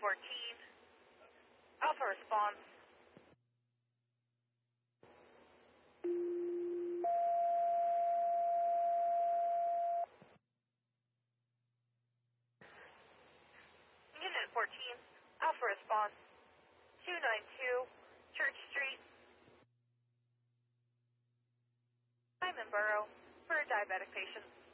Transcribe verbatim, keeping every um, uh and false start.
fourteen, Alpha response. Unit fourteen, Alpha response, two ninety-two, Church Street, Simon Borough, for a diabetic patient.